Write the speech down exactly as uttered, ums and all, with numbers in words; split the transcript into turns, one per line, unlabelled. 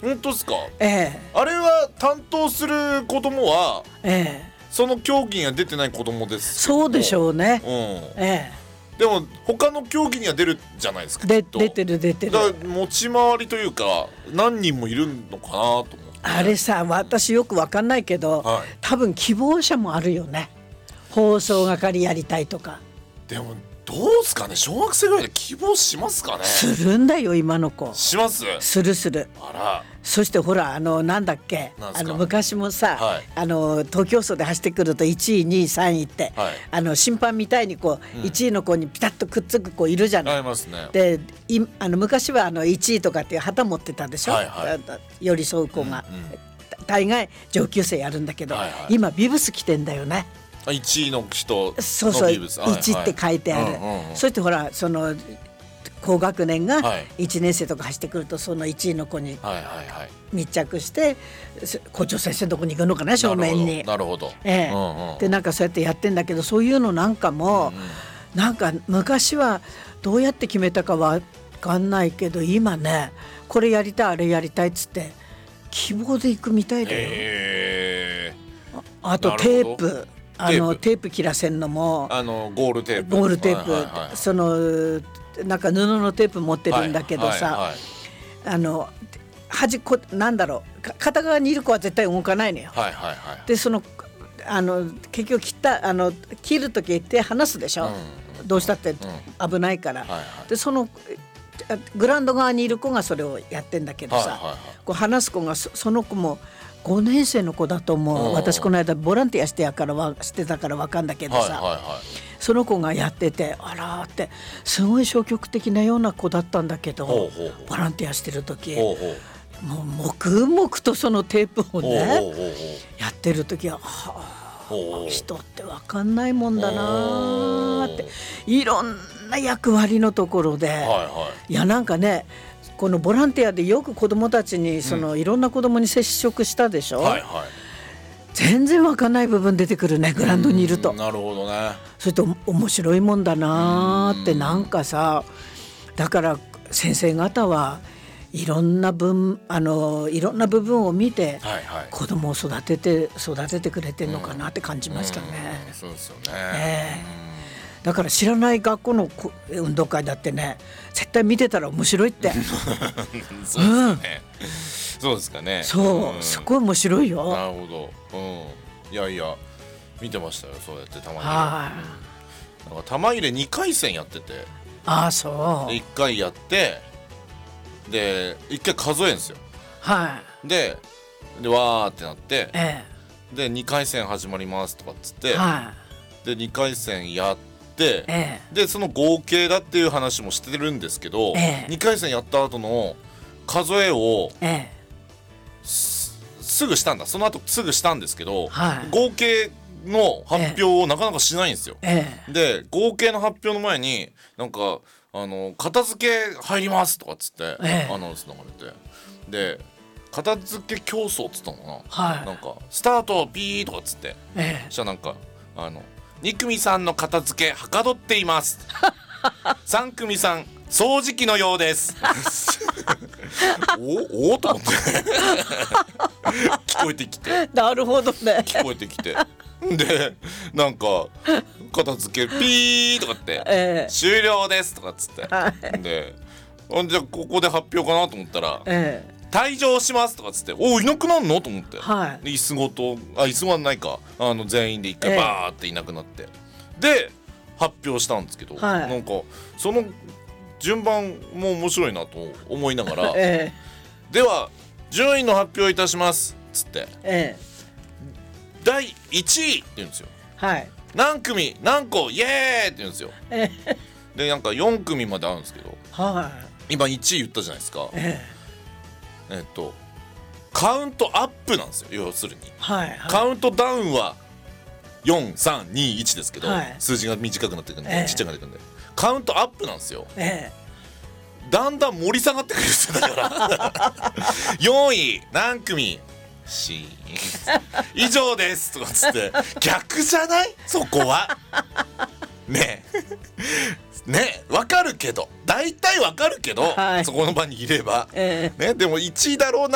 本当ですか？
ええ
あれは担当する子供は、
ええ
その競技には出てない子供ですけども。
そうでしょうね、
うん、
え
でも他の競技には出るじゃないですか。
えで
きっと
出てる出てる。
だから持ち回りというか何人もいるのかなと思って。
あれさ、私よく分かんないけど、
はい、
多分希望者もあるよね。放送係やりたいとか。
でもどうすかね、小学生ぐらいで希望しますかね。
するんだよ今の子。
します。
するする。
あら、
そしてほら、あのなんだっけ、
なんすか。
あの昔もさ、
はい、
あの東京走で走ってくるといちいにいさんいって、
はい、あ
あの審判みたいにこう、うん、いちいの子にピタッとくっつく子いるじゃない。
ありますね。
でいあの昔はあのいちいとかっていう旗持ってたでしょ、
はいはい、
寄り添う子が、うんうん、大概上級生やるんだけど、はいはい、今ビブス着てんだよね。
いちいの人の
そうそう、いちって書いてある、はいはい、そしてほらその高学年がいちねん生とか走ってくるとそのいちいの子に密着して校長先生のとこに行くのかな、正面に。
なるほど、
ええ、うんうん、でなんかそうやってやってんだけど、そういうのなんかも、うんうん、なんか昔はどうやって決めたかわかんないけど、今ねこれやりたいあれやりたいっつって希望で行くみたいだよ。
へ
ー あ, あとテープあのテープ切らせんのも
あのゴールテープ
ゴールテープ、はいはいはい、そのなんか布のテープ持ってるんだけどさ、はいはいはい、あの端っこなんだろう、片側にいる子は絶対動かないのよ、はいはいはい、でそのあの結局切ったあの切る時手離すでしょ、うん、どうしたって危ないから、うんはいはい、でそのグラウンド側にいる子がそれをやってんだけどさ、はいはいはい、こう離す子が そ, その子もごねん生の子だと思う、うん、私この間ボランティアしてやからはしてたから分かんだけどさ、はいはいはい、その子がやってて、あらーってすごい消極的なような子だったんだけど、ほうほうボランティアしてる時ほうほうもう黙々とそのテープをねほうほうほうやってる時は、はあ、人って分かんないもんだなって、いろんな役割のところで、はいはい、いやなんかねこのボランティアでよく子どもたちにその、うん、いろんな子どもに接触したでしょ、はいはい、全然分かんない部分出てくるね、グラウンドにいると。
なるほどね。
それと面白いもんだなって、なんかさ、だから先生方はいろんな分あのいろんな部分を見て、はいはい、子どもを育てて育ててくれてるのかなって感じましたね、
うんうん、そうですよね、
えー、だから知らない学校の運動会だってね絶対見てたら面白いってそう
ですよね、うん、そうですかね。
そう、うん、すごい面白いよ。
なるほど、うん、いやいや見てましたよ、そうやって玉入れ、
は
い、なんか玉入れにかい戦やってて、
ああそう
でいっかいやってでいっかい数えるんですよ、
はい、
ででわーってなって、
え
え、でにかい戦始まりますとかっつって、
はい、
でにかい戦やって、
ええ、
でその合計だっていう話もしてるんですけど、ええ、にかい戦やった後の数えを、
ええ、
す, すぐしたんだその後すぐしたんですけど、
はい、
合計の発表をなかなかしないんですよ、
ええ、
で合計の発表の前になんかあの片付け入りますとかっつって、ええ、アナウンス流れて、で片付け競争っつったのかな、はい、なんかスタートピーとかっつって、ええ、そしたらなんかあのに組さんの片付けはかどっていますさん組さん掃除機のようですおおと思って聞こえてきて、
なるほどね、
聞こえてきてでなんか片付けピーとかって、えー、終了ですとかっつって、はい、でじゃあここで発表かなと思ったら、えー、退場しますとかっつって、おいなくなんのと思って、はい、で椅子ごとあ椅子はないかあの全員で一回バーっていなくなって、えー、で発表したんですけど、はい、なんかその順番も面白いなと思いながら、えー、では順位の発表いたしますっつって、えー、だいいちいって言うんですよ、はい、何組何個イエーイって言うんですよ、えー、でなんかよん組まであるんですけど、はい、今いちい言ったじゃないですか、えー、えー、っとカウントアップなんですよ、要するに、はいはい、カウントダウンはよんさんにいちですけど、はい、数字が短くなっていくんで、えー、ちっちゃくなっていくんでカウントアップなんですよ、えー、だんだん盛り下がってくるんですよ、だからよんい何組シーン以上ですとかつって逆じゃないそこはねえねえ分かるけど大体分かるけど、はい、そこの場にいれば、えーね、でもいちいだろうな